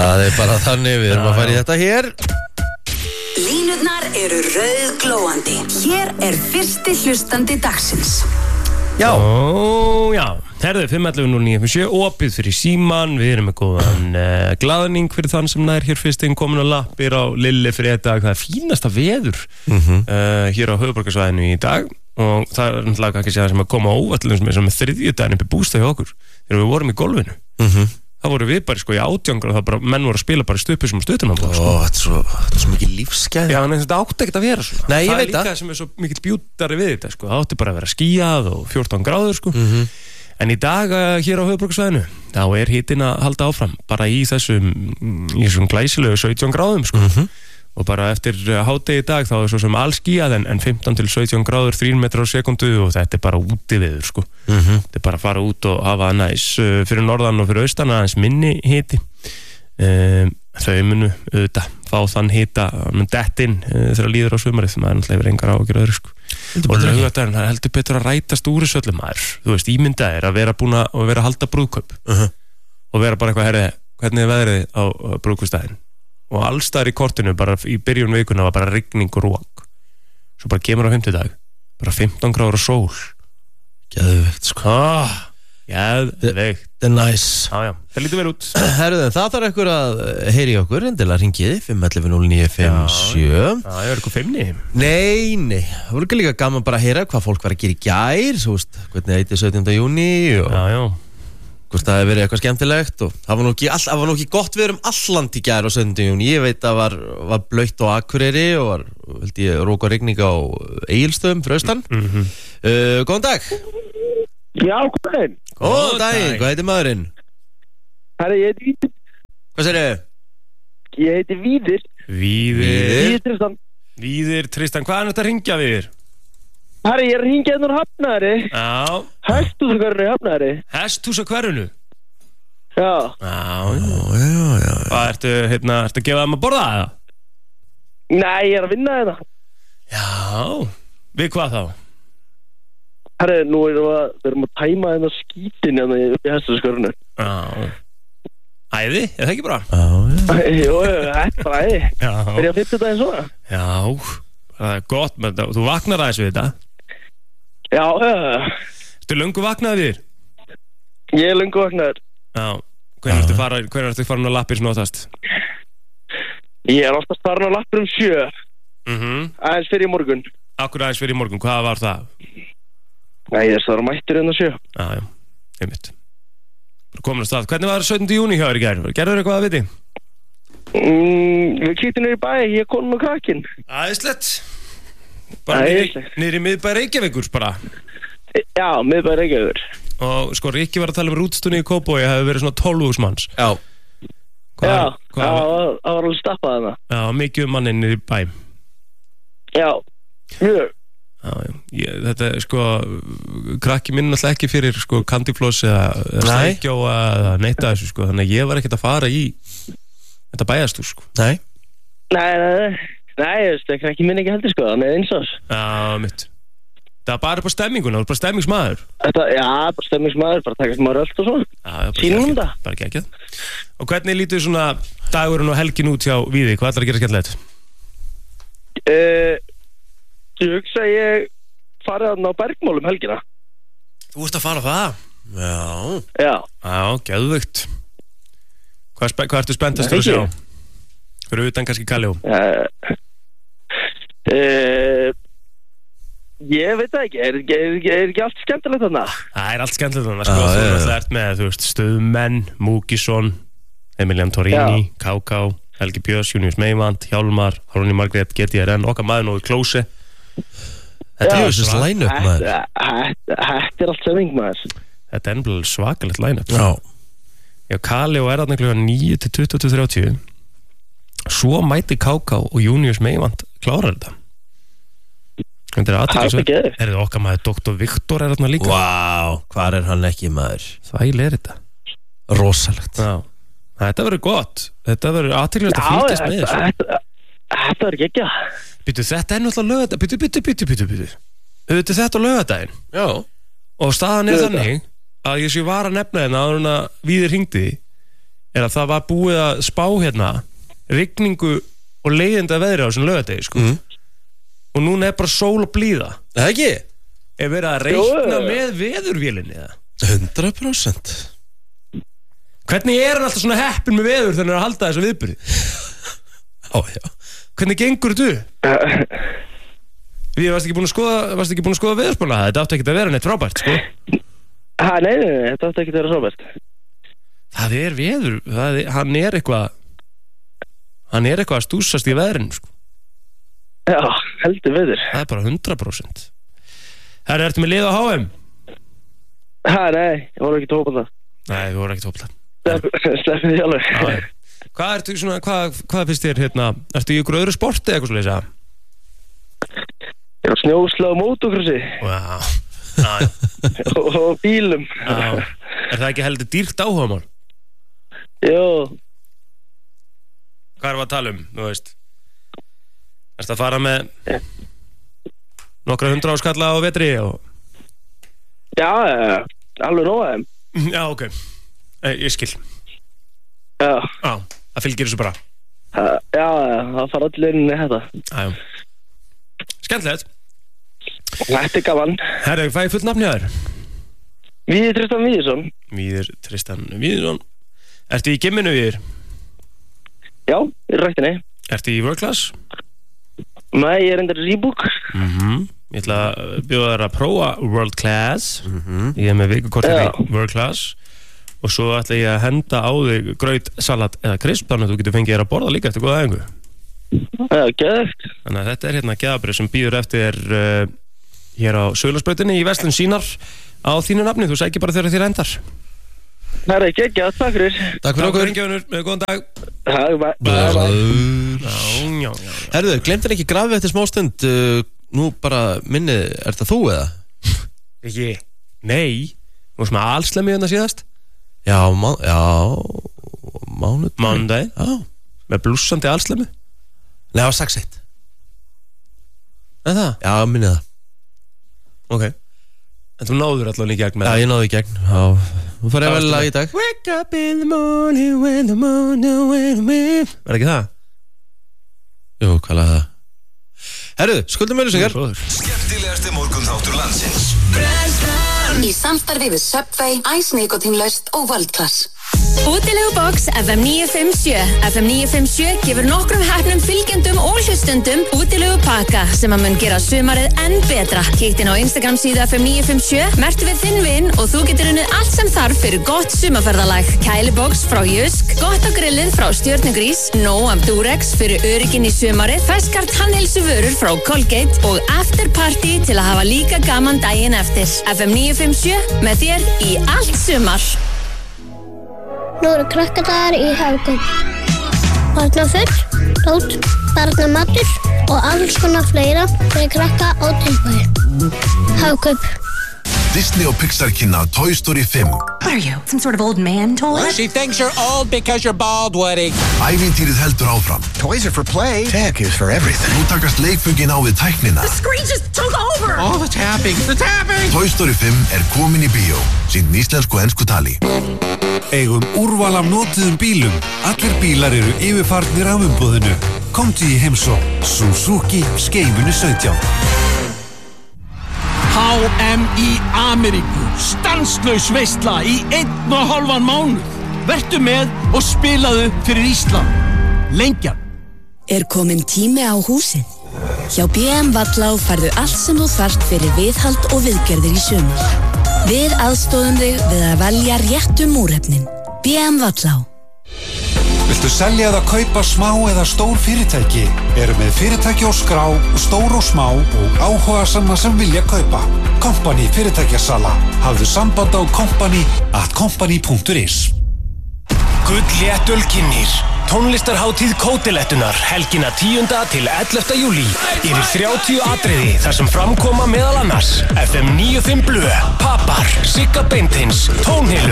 Það bara þannig, við erum að fara í þetta hér. Línurnar eru rauðglóandi. Hér fyrsti hlustandi dagsins. Já. Já. Herðu, 511-0957, opið fyrir síman. Við erum með góðan glaðning fyrir þann sem nær hér fyrst komin á lappir á Lilli fyrir þetta. Það fínasta veður hér á höfuðborgarsvæðinu í dag. Og það náttúrulega ekki séð sem að koma á óvallum sem þriðjudaginn upp í bústað hjá okkur. Þegar við vorum í golfinu. Það voru við bara í 18 gráður, það bara menn voru að spila bara stupið sem stöðunum á þetta er svo mikið lífsgæði. Já, en þetta átti ekkert að vera svona. Nei, ég veit það. Það líka sem svo mikill bjútari við þetta, Það átti bara að vera skýjað og 14 gráður, En í dag hér á höfuðborgarsvæðinu, þá hitinn að halda áfram, bara í þessum glæsilegu 17 gráðum, Og bara eftir hádegi í dag, þá svo sem allskýjað, en 15 til 17 gráður, 3 metrar á sekundu, og þetta bara útiveður, Þetta bara að fara út og hafa næs fyrir norðan og fyrir austan, aðeins minni hiti. Þau munu auðvitað fá þann hita dettinn þegar líður á sumarið, maður náttúrulega yfir engar áhyggjur öðru, Og laugardagurinn, það heldur betur að rætast úr þessu öllu maður. Þú veist, ímyndaðir að vera búin að vera að halda brúðkaup og vera bara eitthvað, herri, hvernig veðrið á brúðkaupsdaginn? Og allstaðar í kortinu, bara í byrjun vikuna var bara rigning og rók. Svo bara kemur á 50 dag, bara 15 gráður og sól. Geðveikt, Geðveikt. Það næs. Já, það lítur vel út. Herruðu, það þarf einhver að heyri okkur, endilega ringiði, 511-0957. Já, ég eitthvað 5. Nei, það voru ekki líka gaman bara að heyra hvað fólk var að gera í gær, þú veist, hvernig eitthi 17. júní og... Já. Hvort það hefur verið eitthvað skemmtilegt og það var nú ekki gott við alland í gær á 17. júní. Ég veit að var blautt á Akureyri og var, held ég, rók og rigning á Egilsstöðum fyrir austan. Góðan dag. Já, góðan. Góðan daginn, hvað heitir maðurinn? Herri, ég heiti Víðir. Hvað segirðu? Ég heiti Víðir. Víðir Tristan. Víðir Tristan, hvað þetta að hringja Víðir? Herri, ég hringja úr Hafnari. Já. Hesthúsakverfinu í Hafnari. Hesthúsakverfinu? Já. Já. Hvað, ertu að gefa þeim að borða það? Nei, ég að vinna þetta. Já. Við hvað þá? Herri, nú við erum að tæma þetta skítin í hesthúsakverfinu. Já. Æði, það ekki bara? Jú, þetta bara æði. Já. Er ég að 50 daginn svona? Já. Það gótt með þetta. Þú vaknar aðeins við þetta? Já. Ertu löngu vaknaði Víðir? Ég er löngu vaknaður. Já. Hvenær ertu farin á lappir snótast? Ég er oftast farin á lappir 7. Aðeins fyrir í morgun. Akkur aðeins fyrir í morgun, hvað var það? Nei, ég er það mættur 7. Já, einmitt. Komin á stað. Hvernig var 17. júní hjá þér í gær? Gerður eitthvað að viti? Við kíktum niður í bæ, ég kom og krakkinn. Æðislegt. Bara niður í miðbæ Reykjavíkur bara. Já, miðbæ Reykjavíkur. Og sko, Rikki var að tala rútstunni í Kópavogi, það hefur verið svona 12.000 manns. Já. Það var alveg stappað þarna. Já, mikið manninn niður í bæ. Já, mjög. Þetta sko, krakki minn alltaf ekki fyrir sko kandifloss eða steikjóa eða neitt að þessu sko, þannig að ég var ekkert að fara í þetta bæjastús sko. Nei, það krakki minn ekki heldur sko, þannig að eins ás. Já, mitt. Það var bara upp á stemminguna, það var bara stemmingsmaður. Já, bara stemmingsmaður, bara takast maður öll og svona. Sýnum þetta. Bara geggjað. Og hvernig lítur svona dagurinn og helgin út hjá Víði? Hvað ætlar að gera skemmtilegt? Ég hugsa að ég farið þarna á Bergmálum helgina. Þú ert að fara það? Já. Já, geðvögt. Hvað ertu spenntastur að sjá? Fyrir utan kannski Kalljó? Ég veit það ekki, er ekki allt skemmtilegt þarna? Það er allt skemmtilegt þarna, sko. Þú ert með, þú veist, Stöðmenn, Múkisson, Emilian Torrini, K.K., Helgi Björns, Június Meivand, Hjálmar, Hróni Margrét, GTRN, okkar maður Nói Klóse. Þetta er þessi line-up maður. Þetta er allt semming maður. Þetta er ennbúinlega svakalegt line-up. Já, Kalljó er þarna klukkan 9 til 20:30. Svo mæti K.K. og Június Meivand klárar þetta. Þetta er aðteklisverð. Er þetta okkar maður Dr. Viktor er þarna líka? Vá, hvar er hann ekki maður? Þvæl er þetta. Rosalegt. Já. Þetta verður gott. Þetta verður aðteklisverð að fylgjast með þessu. Þetta verður ekki. Býtu, þetta er náttúrulega laugardag. Býtu. Þetta er þetta á laugardaginn. Já. Og staðan er þannig að ég sé var að nefna hérna áður en að Víðir hringdi. er að það var búið að spá hérna rigningu og leiðinda veðri á þessum laugardegi sko. Og núna er bara sól og blíða. Það ekki? Er verið að reikna með veðurvélinni eða? 100%. Hvernig er hann alltaf svona heppin með veður þegar hann er að halda þessu viðburði? Já. Hvernig gengur þú? Við varst ekki búin að skoða veðurspána. Þetta átti ekki að vera neitt frábært, sko. Nei, þetta átti ekki að vera frábært. Það er veður, hann er eitthvað að stúsast í veðrinu, sko. Já, heldur veður. Það er bara 100%. Herra, ertu með lið á HM? Nei, ég voru ekki tópa það. Nei, við vorum ekki tópa það. Sleppið því alveg. Hvað finnst þér hérna? Ertu í ykkur öðru sporti eða eitthvað svoleiðis? Já, snjósla og mótokrossi. Wow. Og bílum. Já. Er það ekki heldur dýrt áhugamál? Jó. Hvað erum við að tala um, þú veist? Ertu að fara með nokkra 100 áskalla á vetri og... Já, alveg nóga þeim. Já, ok. Ég skil. Já. Það fylgir þessu bara. Já, það fara allir inn í þetta. Já. Skemmtilegt. Þetta er gaman. Herra, hvað er fullt nafni á þér? Víðir Tristan Víðirsson. Víðir Tristan Víðirsson. Ertu í gymminu, Víðir? Já, í ræktinni. Ertu í World Class? Nei, ég er endur í Reebok. Ég ætla að bjóða þér að prófa World Class. Ég er með vikukortið í World Class. Og svo ætla ég að henda á þig graut, salat eða krisp, þannig að þú getur fengið þér að borða líka eftir góða æfingu. Já, geðvegt. Þannig að þetta er hérna gjafabrif sem býður eftir hér á Söðlandsbrautinni í Verslun Sýnar á þínu nafni. Þú sækir bara þegar þér endar. Það er ekki ekki, takk fyrir. Takk fyrir okkur. Góðan dag. Já. Herðu, glemtir ekki grafið eftir smá stund. Nú bara minnið, er það þú eða? Ekki. Nei. Þú veist með alslemi hérna síðast? Já, mánudag. Já. Með blússandi alslemi? Nei, það var 6-1. En það? Já, minnið það. Ok. En þú náður allavega í gegn með það? Já, ég náði í gegn. Já. Þú farið vel lag í dag. Wake up in the morning when the morning Var ekki það? Jú, hvað lag það? Herru, skuldum auðlýsingar. Skemmtilegasti morgunþáttur landsins. Í samstarfi við Subway, Ice Nikotinlaust og World Class. Útilegubox FM 957. FM 957 gefur nokkrum heppnum fylgjendum og hlustendum útilegupakka sem að mun gera sumarið enn betra. Kíktu inn á Instagram síðu FM 957, merktu við þinn vin og þú getur unnið allt sem þarf fyrir gott sumarferðalag. Kælibox frá Jusk, gott á grillið frá Stjörnugrís, nóg af Durex fyrir örygginn í sumarið, ferskar tannheilsuvörur frá Colgate og afterparty til að hafa líka gaman daginn eftir. FM 957 með þér í allt sumar. Nú eru krakkadagar í Hagkaup. Barnafull, dót, barnamatur og alls konar fleira fyrir krakka á tilboði. Hagkaup. Disney og Pixar kynna Toy Story 5. What are you, some sort of old man toy? She thinks you're old because you're bald, Woody. Ævintýrið heldur áfram. Toys are for play. Tech is for everything. Nú takast leikföngin á við tæknina. The screen just took over. Oh, the tapping. Toy Story 5 er komin í bíó. Sýnd íslensku og ensku tali. Eigum úrval af notuðum bílum. Allir bílar eru yfirfarnir af umboðinu. Komdu í heimsókn. Suzuki Skeifunu 17. HM í Ameríku. Stanslaus veisla í 1,5 mánuð. Vertu með og spilaðu fyrir Ísland. Lengjan. Er komin tími á húsið? Hjá BM Vallá færðu allt sem þú þarft fyrir viðhald og viðgerðir í sumar. Við aðstoðum þig við að velja réttu múrefnin. BM Vallá. Viltu selja eða kaupa smá eða stór fyrirtæki? Eru með fyrirtæki á skrá, stór og smá og áhugasamma sem vilja kaupa. Company fyrirtækjasala. Hafðu samband á company@company.is. Gullléttul kynnir tónlistarhátíð Kótilettunar helgina 10. til 11. júlí. Yfir 30 atriði þar sem framkoma meðal annars FM 95 Blö, Papar, Sigga Beintins, Tónhylur